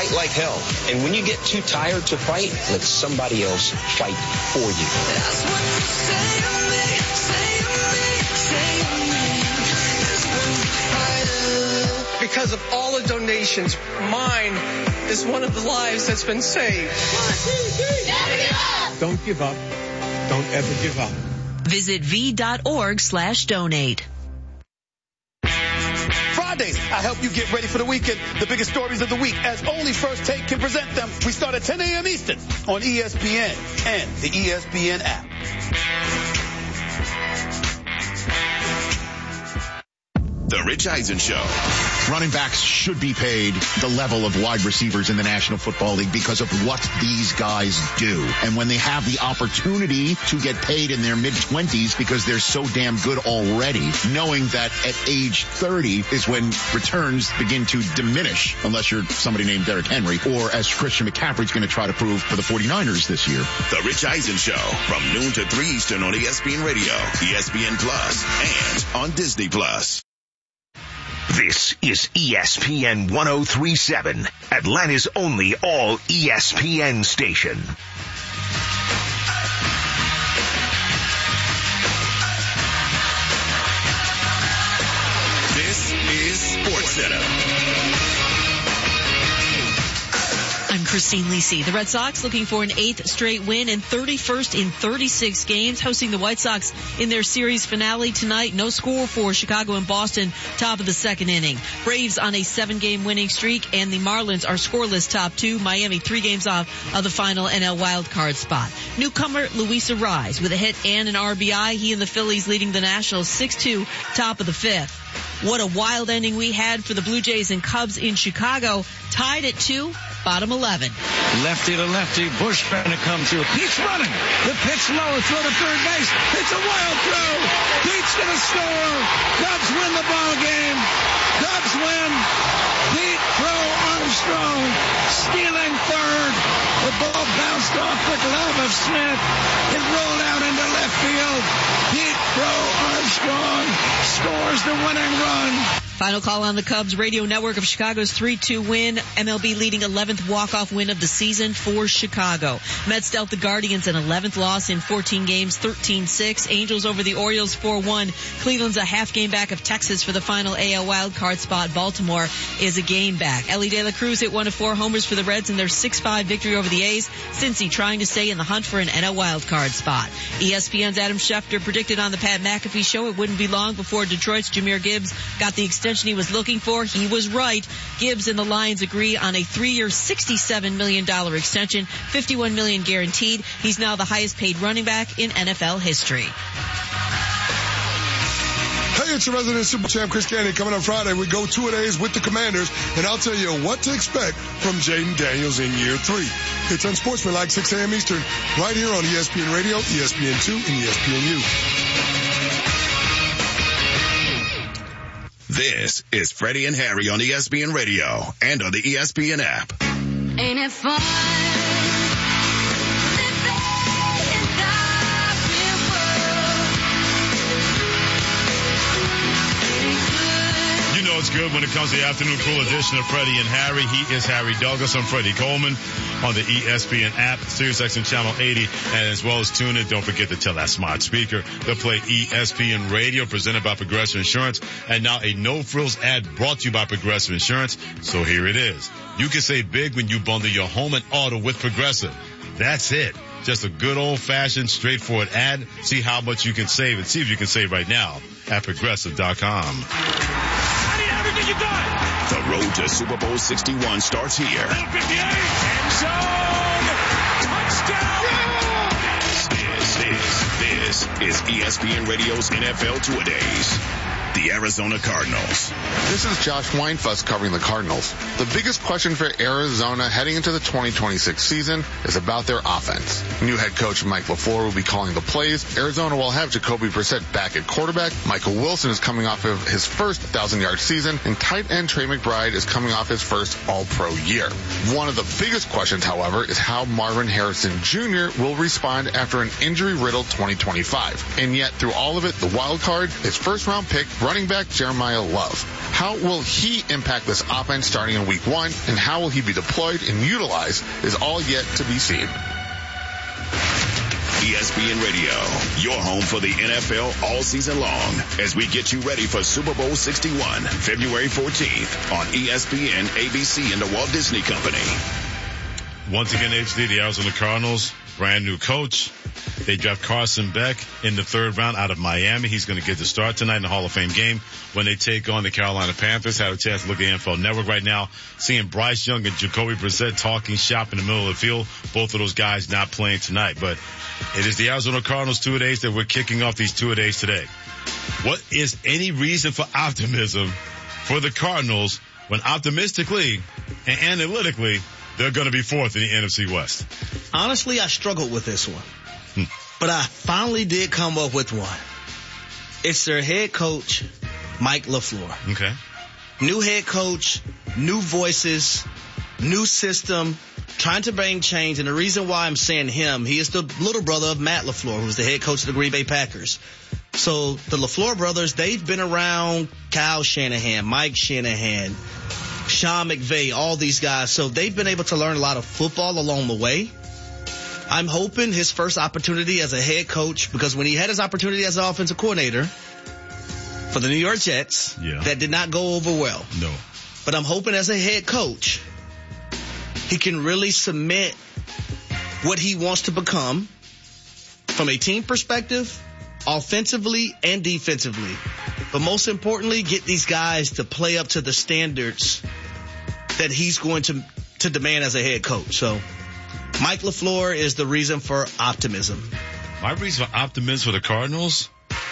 fight like hell. And when you get too tired to fight, let somebody else fight for you. That's what you say to me, say to me, say to me. There's one fighter. Because of all the donations, mine is one of the lives that's been saved. 1, 2, 3. Never give up. Don't give up. Don't ever give up. Visit v.org/donate. Fridays, I help you get ready for the weekend. The biggest stories of the week, as only First Take can present them. We start at 10 a.m. Eastern on ESPN and the ESPN app. The Rich Eisen Show. Running backs should be paid the level of wide receivers in the National Football League because of what these guys do. And when they have the opportunity to get paid in their mid-20s because they're so damn good already, knowing that at age 30 is when returns begin to diminish, unless you're somebody named Derrick Henry, or as Christian McCaffrey's going to try to prove for the 49ers this year. The Rich Eisen Show from noon to 3 Eastern on ESPN Radio, ESPN Plus, and on Disney Plus. This is ESPN 1037, Atlanta's only all ESPN station. This is SportsCenter. I'm Christine Lisi. The Red Sox looking for an 8th straight win and 31st in 36 games, hosting the White Sox in their series finale tonight. No score for Chicago and Boston, top of the second inning. Braves on a 7-game winning streak, and the Marlins are scoreless top 2. Miami 3 games off of the final NL wildcard spot. Newcomer Luis Arraez with a hit and an RBI. He and the Phillies leading the Nationals 6-2, top of the 5th. What a wild ending we had for the Blue Jays and Cubs in Chicago. Tied at 2, bottom 11. Lefty to lefty, Bush trying to come through. Pete's running. The pitch low, throw to third base. It's a wild throw. Pete's going to score. Cubs win the ball game. Cubs win. Pete Crow Armstrong stealing third. The ball bounced off the glove of Smith. It rolled out into left field. Pete Crow Armstrong scores the winning run. Final call on the Cubs radio network of Chicago's 3-2 win. MLB leading 11th walk-off win of the season for Chicago. Mets dealt the Guardians an 11th loss in 14 games, 13-6. Angels over the Orioles 4-1. Cleveland's a half game back of Texas for the final AL wildcard spot. Baltimore is a game back. Ellie De La Cruz hit 1 of 4 homers for the Reds in their 6-5 victory over the A's. Cincy trying to stay in the hunt for an NL wildcard spot. ESPN's Adam Schefter predicted on the Pat McAfee show it wouldn't be long before Detroit's Jahmyr Gibbs got the extension he was looking for. He was right. Gibbs and the Lions agree on a 3-year, $67 million extension, $51 million guaranteed. He's now the highest paid running back in NFL history. Hey, it's your resident Super Champ Chris Candy. Coming up Friday, we go 2-a-days with the Commanders, and I'll tell you what to expect from Jaden Daniels in year 3. It's Unsportsmanlike, 6 a.m. Eastern, right here on ESPN Radio, ESPN2, and ESPNU. This is Freddie and Harry on ESPN Radio and on the ESPN app. Ain't it fun? You know it's good when it comes to the afternoon cool edition of Freddie and Harry. He is Harry Douglas. I'm Freddie Coleman on the ESPN app, SiriusXM Channel 80, and as well as tune in. Don't forget to tell that smart speaker to play ESPN Radio, presented by Progressive Insurance. And now a no-frills ad brought to you by Progressive Insurance. So here it is. You can save big when you bundle your home and auto with Progressive. That's it. Just a good old-fashioned, straightforward ad. See how much you can save and see if you can save right now at Progressive.com. The road to Super Bowl 61 starts here. End zone. Touchdown. This is ESPN Radio's NFL Two-A-Days. The Arizona Cardinals. This is Josh Weinfuss covering the Cardinals. The biggest question for Arizona heading into the 2026 season is about their offense. New head coach Mike LaFleur will be calling the plays. Arizona will have Jacoby Brissett back at quarterback. Michael Wilson is coming off of his first 1,000-yard season, and tight end Trey McBride is coming off his first All-Pro year. One of the biggest questions, however, is how Marvin Harrison Jr. will respond after an injury-riddled 2025. And yet, through all of it, the wild card is first-round pick running back Jeremiah Love. How will he impact this offense starting in week 1, and how will he be deployed and utilized is all yet to be seen. ESPN Radio, your home for the NFL all season long as we get you ready for Super Bowl 61, February 14th on ESPN, ABC, and the Walt Disney Company. Once again, HD, the Arizona Cardinals, brand new coach. They draft Carson Beck in the 3rd round out of Miami. He's going to get the start tonight in the Hall of Fame game when they take on the Carolina Panthers. Had a chance to look at NFL Network right now, seeing Bryce Young and Jacoby Brissett talking shop in the middle of the field. Both of those guys not playing tonight. But it is the Arizona Cardinals two-a-days that we're kicking off these two-a-days today. What is any reason for optimism for the Cardinals when optimistically and analytically they're going to be 4th in the NFC West? Honestly, I struggled with this one. But I finally did come up with one. It's their head coach, Mike LaFleur. Okay. New head coach, new voices, new system, trying to bring change. And the reason why I'm saying him, he is the little brother of Matt LaFleur, who's the head coach of the Green Bay Packers. So the LaFleur brothers, they've been around Kyle Shanahan, Mike Shanahan, Sean McVay, all these guys. So they've been able to learn a lot of football along the way. I'm hoping his first opportunity as a head coach, because when he had his opportunity as an offensive coordinator for the New York Jets, that did not go over well. No. But I'm hoping as a head coach, he can really cement what he wants to become from a team perspective, offensively and defensively. But most importantly, get these guys to play up to the standards that he's going to demand as a head coach. So Mike LaFleur is the reason for optimism. My reason for optimism for the Cardinals?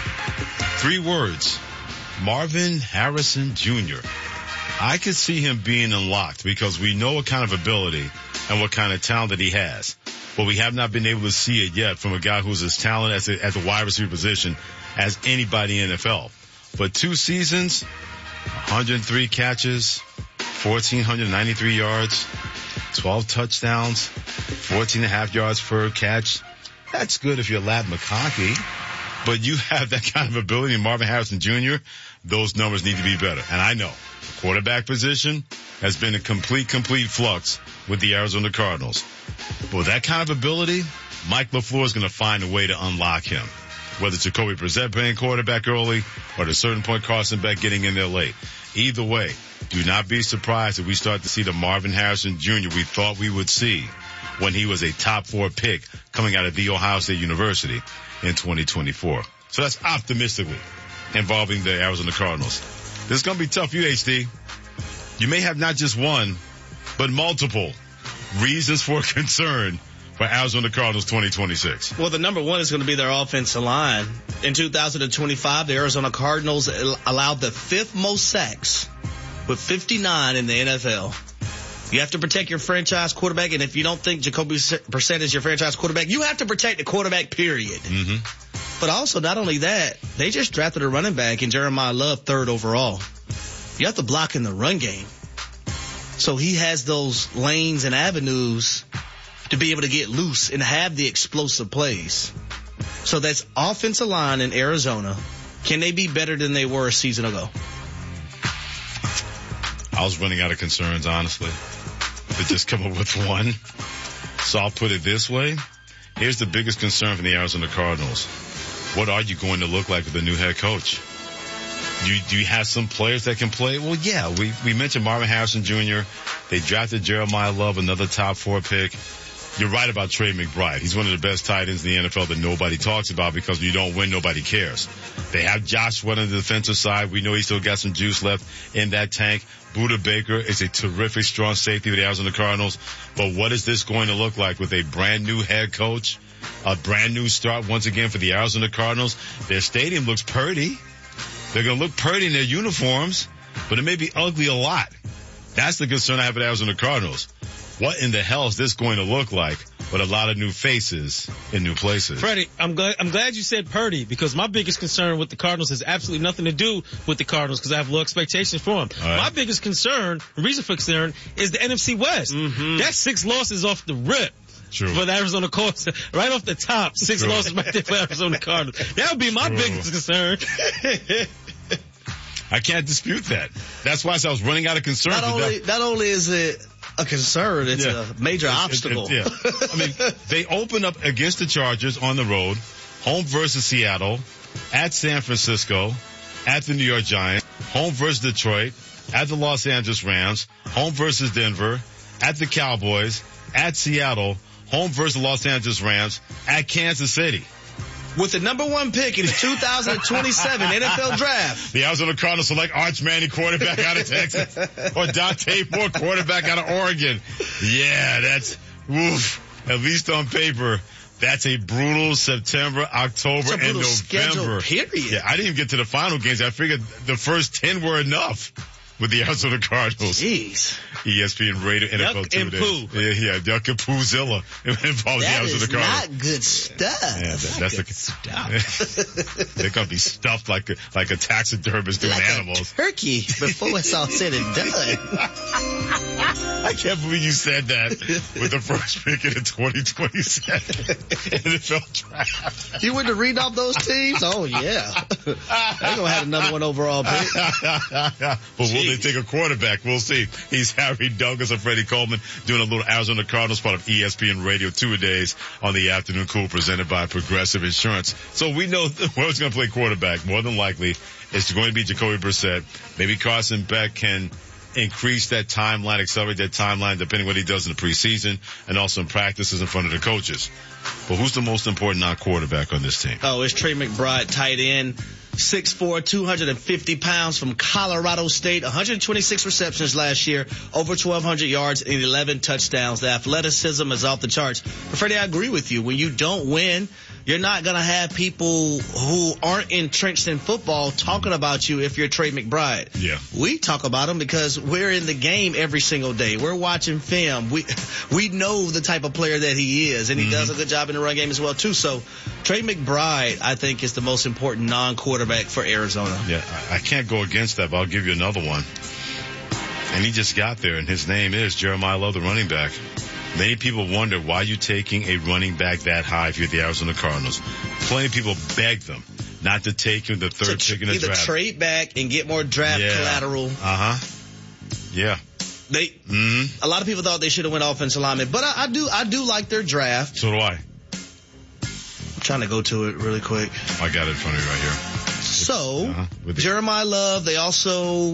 3 words. Marvin Harrison Jr. I could see him being unlocked because we know what kind of ability and what kind of talent that he has. But we have not been able to see it yet from a guy who's as talented at the wide receiver position as anybody in the NFL. But 2 seasons, 103 catches, 1,493 yards, 12 touchdowns, 14.5 yards per catch. That's good if you're Ladd McConkey, but you have that kind of ability in Marvin Harrison Jr., those numbers need to be better. And I know the quarterback position has been a complete flux with the Arizona Cardinals. But with that kind of ability, Mike LaFleur is going to find a way to unlock him. Whether it's Jacoby Brissett playing quarterback early or at a certain point Carson Beck getting in there late. Either way, do not be surprised if we start to see the Marvin Harrison Jr. we thought we would see when he was a top 4 pick coming out of The Ohio State University in 2024. So that's optimistically involving the Arizona Cardinals. This is going to be tough for you, HD. You may have not just one, but multiple reasons for concern for Arizona Cardinals 2026. Well, the number one is going to be their offensive line. In 2025, the Arizona Cardinals allowed the 5th most sacks with 59 in the NFL. You have to protect your franchise quarterback, and if you don't think Jacoby Brissett is your franchise quarterback, you have to protect the quarterback, period. Mm-hmm. But also, not only that, they just drafted a running back in Jeremiah Love 3rd overall. You have to block in the run game. So he has those lanes and avenues to be able to get loose and have the explosive plays. So that's offensive line in Arizona. Can they be better than they were a season ago? I was running out of concerns, honestly, to just come up with one. So I'll put it this way. Here's the biggest concern for the Arizona Cardinals. What are you going to look like with a new head coach? Do you have some players that can play? Well, yeah, we mentioned Marvin Harrison Jr. They drafted Jeremiah Love, another top 4 pick. You're right about Trey McBride. He's one of the best tight ends in the NFL that nobody talks about because when you don't win, nobody cares. They have Josh Sweat on the defensive side. We know he's still got some juice left in that tank. Budda Baker is a terrific, strong safety with the Arizona Cardinals. But what is this going to look like with a brand new head coach? A brand new start once again for the Arizona Cardinals. Their stadium looks pretty. They're going to look pretty in their uniforms, but it may be ugly a lot. That's the concern I have with the Arizona Cardinals. What in the hell is this going to look like with a lot of new faces in new places? Freddie, I'm glad you said Purdy because my biggest concern with the Cardinals has absolutely nothing to do with the Cardinals because I have low expectations for them. Right. My biggest concern, reason for concern, is the NFC West. Mm-hmm. That's 6 losses off the rip. True. For the Arizona Cardinals, right off the top, 6 losses right there for Arizona Cardinals. That would be my biggest concern. I can't dispute that. That's why I was running out of concern. Not only is it a concern, it's a major obstacle. I mean, they open up against the Chargers on the road, home versus Seattle, at San Francisco, at the New York Giants, home versus Detroit, at the Los Angeles Rams, home versus Denver, at the Cowboys, at Seattle, home versus the Los Angeles Rams, at Kansas City. With the number 1 pick in the 2027 NFL Draft. The Arizona Cardinals select Arch Manning, quarterback out of Texas, or Dante Moore, quarterback out of Oregon. Yeah, that's, at least on paper, that's a brutal September, October, and November. Schedule, period. Yeah, I didn't even get to the final games. I figured the first 10 were enough with the Arizona Cardinals. Jeez. ESPN Radio NFL 2 days. Yeah, Duck and Poozilla involved the Arizona Cardinals. Not good stuff. Yeah, that's good stuff. They're gonna be stuffed like a taxidermist doing animals. A turkey before it's all said and done. I can't believe you said that with the first pick in the 2027 NFL Draft. You went to read off those teams? Oh yeah. They're gonna have another 1 overall pick. But will they take a quarterback? We'll see. He's Harry Douglas and Freddie Coleman doing a little Arizona Cardinals part of ESPN Radio 2-a-days on the Afternoon Cool presented by Progressive Insurance. So we know who's going to play quarterback. More than likely, it's going to be Jacoby Brissett. Maybe Carson Beck can increase that timeline, accelerate that timeline, depending what he does in the preseason and also in practices in front of the coaches. But who's the most important non-quarterback on this team? Oh, it's Trey McBride, tight end. 6'4", 250 pounds from Colorado State, 126 receptions last year, over 1,200 yards and 11 touchdowns. The athleticism is off the charts. But Freddie, I agree with you. When you don't win, you're not going to have people who aren't entrenched in football talking about you if you're Trey McBride. Yeah. We talk about him because we're in the game every single day. We're watching film. We know the type of player that he is, and he does a good job in the run game as well, too. So Trey McBride, I think, is the most important non-quarterback for Arizona. Yeah, I can't go against that, but I'll give you another one. And he just got there, and his name is Jeremiah Love, the running back. Many people wonder why you're taking a running back that high if you're the Arizona Cardinals. Plenty of people beg them not to take him the third pick in the draft. Either trade back and get more draft collateral. Yeah. A lot of people thought they should have went offensive lineman, but I do like their draft. So do I. I'm trying to go to it really quick. I got it in front of me right here. So, Jeremiah Love, they also,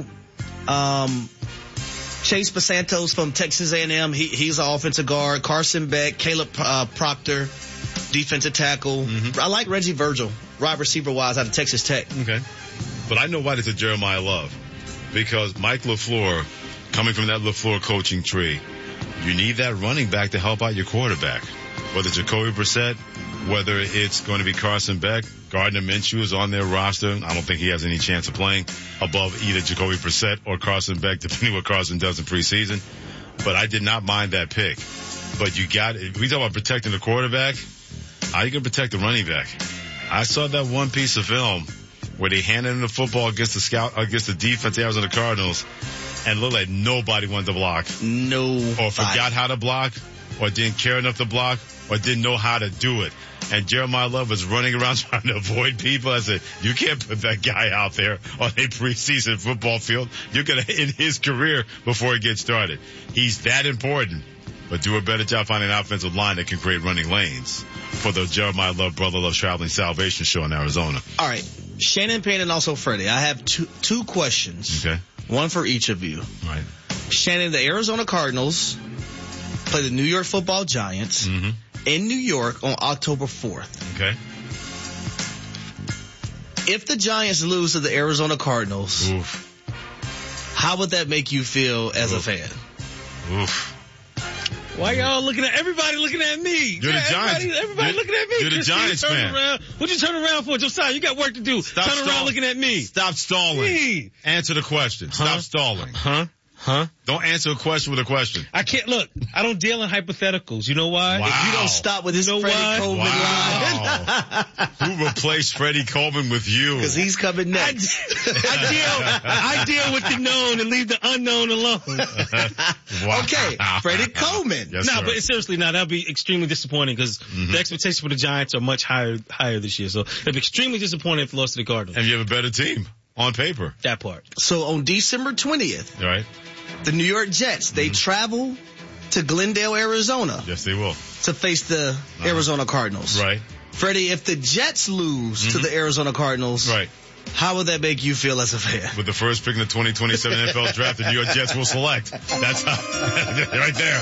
Chase Basantos from Texas A&M. He's an offensive guard. Carson Beck, Caleb Proctor, defensive tackle. I like Reggie Virgil, wide receiver wise, out of Texas Tech. Okay. But I know why it's a Jeremiah Love. Because Mike LaFleur, coming from that LaFleur coaching tree, you need that running back to help out your quarterback. Whether Jacoby Brissett, whether it's going to be Carson Beck, Gardner Minshew is on their roster. I don't think he has any chance of playing above either Jacoby Brissett or Carson Beck, depending what Carson does in preseason. But I did not mind that pick. But if we talk about protecting the quarterback, how you can protect the running back? I saw that one piece of film where they handed him the football against the defense, the Arizona Cardinals, and looked like nobody wanted to block. Or forgot how to block, or didn't care enough to block, or didn't know how to do it. And Jeremiah Love was running around trying to avoid people. I said, you can't put that guy out there on a preseason football field. You're going to end his career before he gets started. He's that important. But do a better job finding an offensive line that can create running lanes for the Jeremiah Love Brother Love Traveling Salvation Show in Arizona. All right. Shannon Payne and also Freddie. I have two questions. Okay. One for each of you. All right. Shannon, the Arizona Cardinals play the New York Football Giants in New York on October 4th. Okay. If the Giants lose to the Arizona Cardinals, how would that make you feel as a fan? Why y'all everybody looking at me? You're the Giants. Everybody looking at me. You're the Giants fan. What'd you turn around for, Josiah? You got work to do. Turn around looking at me. Stop stalling. Me. Answer the question. Stop stalling. Don't answer a question with a question. I can't look. I don't deal in hypotheticals. You know why? Wow. If you don't stop with this Freddie Coleman line. Who replaced Freddie Coleman with you? Because he's coming next. I deal with the known and leave the unknown alone. Okay, Freddie Coleman. Yes, but seriously, that'll be extremely disappointing because the expectations for the Giants are much higher this year. So it'll be extremely disappointing if they lost to the Cardinals. And you have a better team. On paper. That part. So on December 20th, Right. the New York Jets, they travel to Glendale, Arizona Yes, they will. to face the Arizona Cardinals. Right. Freddie, if the Jets lose to the Arizona Cardinals, Right. how would that make you feel as a fan? With the first pick in the 2027 NFL draft, the New York Jets will select. That's how, right there.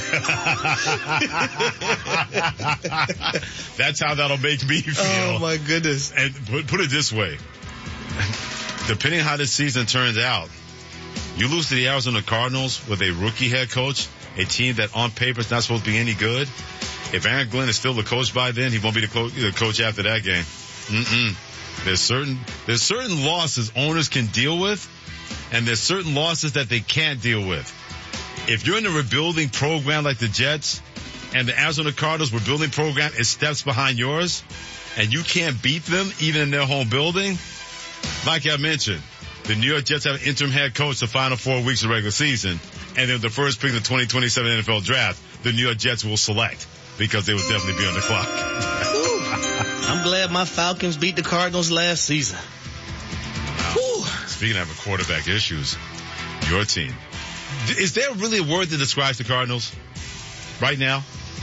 That's how that'll make me feel. Oh my goodness. And put it this way. Depending how this season turns out, you lose to the Arizona Cardinals with a rookie head coach, a team that on paper is not supposed to be any good. If Aaron Glenn is still the coach by then, he won't be the coach after that game. There's certain losses owners can deal with, and there's certain losses that they can't deal with. If you're in a rebuilding program like the Jets, and the Arizona Cardinals rebuilding program is steps behind yours, and you can't beat them even in their home building, like I mentioned, the New York Jets have an interim head coach the final 4 weeks of the regular season, and then the first pick in the 2027 NFL draft, the New York Jets will select because they will definitely be on the clock. I'm glad my Falcons beat the Cardinals last season. Wow. Speaking of quarterback issues, your team. Is there really a word that describes the Cardinals right now?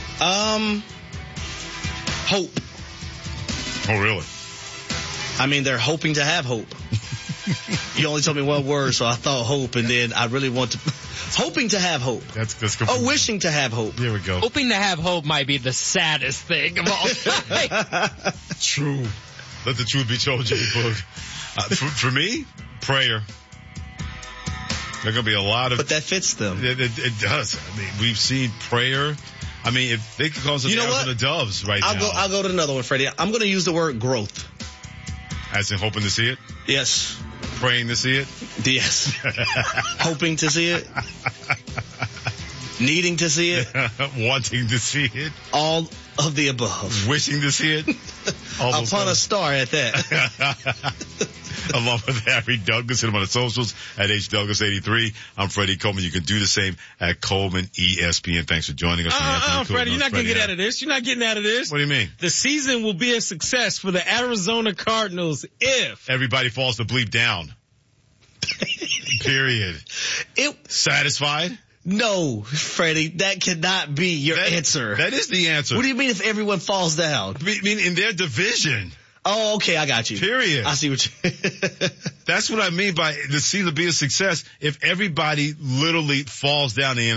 Hope. Oh, really? I mean, they're hoping to have hope. You only told me one word, so I thought hope, and then I really want to... Hoping to have hope. That's good. Oh, wishing to have hope. There we go. Hoping to have hope might be the saddest thing of all time. True. Let the truth be told, Jay Boog. For me, prayer. There are going to be a lot of... But that fits them. It does. I mean, we've seen prayer. I mean, if they could call us the Arizona Doves right now. I'll go to another one, Freddie. I'm going to use the word growth. As in hoping to see it? Yes. Praying to see it? Yes. Hoping to see it? Needing to see it? Wanting to see it? All of the above. Wishing to see it? Upon a star at that. Along with Harry Douglas, hit him on the socials at HDouglas83. I'm Freddie Coleman. You can do the same at Coleman ESPN. Thanks for joining us. Freddie, you're not going to get out of this. You're not getting out of this. What do you mean? The season will be a success for the Arizona Cardinals if everybody falls the bleep down. Period. Satisfied? No, Freddie, that cannot be your answer. That is the answer. What do you mean if everyone falls down? I mean in their division. Oh, okay, I got you. Period. I see what you... That's what I mean by the season be a success if everybody literally falls down the